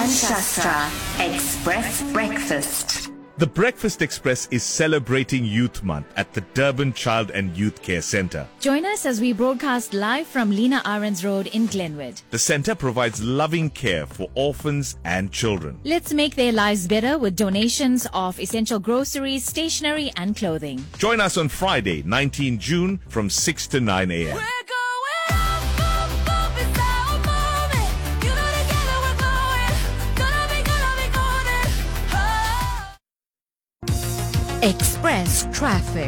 and Shastra Express Breakfast. The Breakfast Express is celebrating Youth Month at the Durban Child and Youth Care Centre. Join us as we broadcast live from Lena Ahrens Road in Glenwood. The centre provides loving care for orphans and children. Let's make their lives better with donations of essential groceries, stationery and clothing. Join us on Friday, 19 June from 6 to 9 a.m. Express traffic.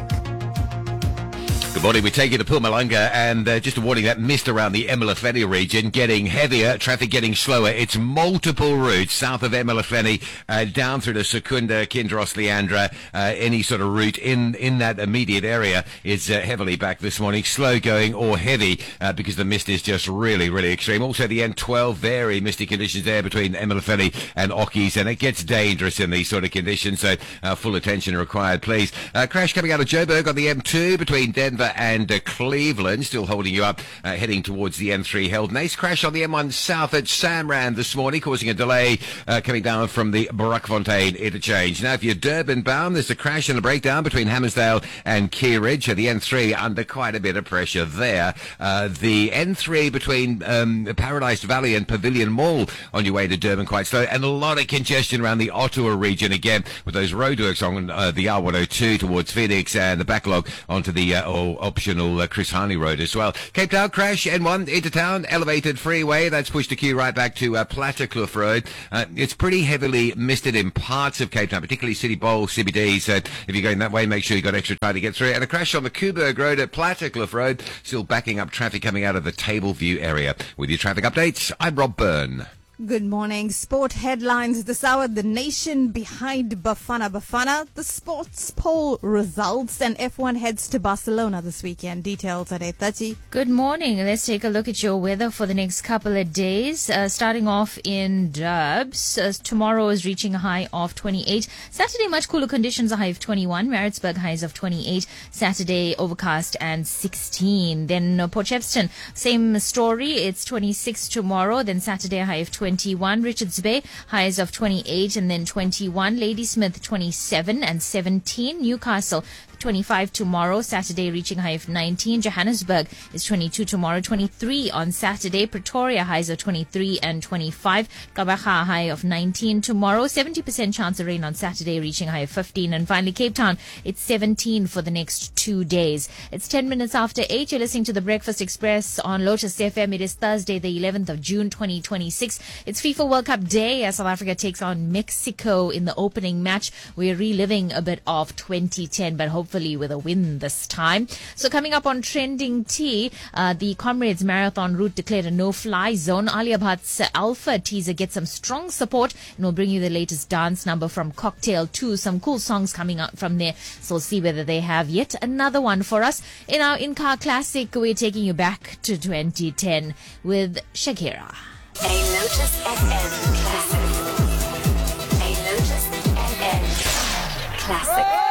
Good morning. We take you to Mpumalanga, and just a warning that mist around the eMalahleni region getting heavier, traffic getting slower. It's multiple routes south of eMalahleni, down through to Secunda, Kinross, Leandra. Any sort of route in that immediate area is heavily back this morning. Slow going or heavy because the mist is just really, really extreme. Also the N12, very misty conditions there between eMalahleni and Ockies, and it gets dangerous in these sort of conditions, so full attention required, please. Crash coming out of Joburg on the M2 between Denver and Cleveland, still holding you up, heading towards the N3 held. Nice crash on the M1 south at Samrand this morning, causing a delay coming down from the Brakfontein interchange. Now, if you're Durban bound, there's a crash and a breakdown between Hammersdale and Keyridge. The N3 under quite a bit of pressure there. The N3 between Paradise Valley and Pavilion Mall on your way to Durban quite slow, and a lot of congestion around the Ottawa region again with those roadworks on the R102 towards Phoenix and the backlog onto the optional Chris Harney Road as well. Cape Town crash, N1 into town, elevated freeway. That's pushed the queue right back to Plattekloof Road. It's pretty heavily misted in parts of Cape Town, particularly City Bowl, CBD. So if you're going that way, make sure you've got extra time to get through. And a crash on the Kuberg Road at Plattekloof Road, still backing up traffic coming out of the Tableview area. With your traffic updates, I'm Rob Byrne. Good morning. Sport headlines this hour. The nation behind Bafana Bafana. The sports poll results, and F1 heads to Barcelona this weekend. Details at 8:30. Good morning. Let's take a look at your weather for the next couple of days. Starting off in Durbs. Tomorrow is reaching a high of 28. Saturday, much cooler conditions, a high of 21. Maritzburg, highs of 28. Saturday, overcast and 16. Then Port Shepstone, same story. It's 26 tomorrow. Then Saturday, a high of 21. Richards Bay, highs of 28 and then 21. Ladysmith, 27 and 17. Newcastle, 25 tomorrow. Saturday, reaching a high of 19. Johannesburg is 22 tomorrow. 23 on Saturday. Pretoria, highs of 23 and 25. Kabaga, high of 19 tomorrow. 70% chance of rain on Saturday, reaching a high of 15. And finally, Cape Town, it's 17 for the next 2 days. It's 10 minutes after 8. You're listening to the Breakfast Express on Lotus FM. It is Thursday, the 11th of June, 2026. It's FIFA World Cup Day as South Africa takes on Mexico in the opening match. We're reliving a bit of 2010, but hopefully with a win this time. So coming up on Trending Tea, the Comrades Marathon route declared a no-fly zone. Alia Bhatt's Alpha teaser gets some strong support, and we'll bring you the latest dance number from Cocktail 2. Some cool songs coming out from there, so we'll see whether they have yet another one for us. In our In-Car Classic, we're taking you back to 2010 with Shakira. A Lotus FM Classic. A Lotus FM Classic.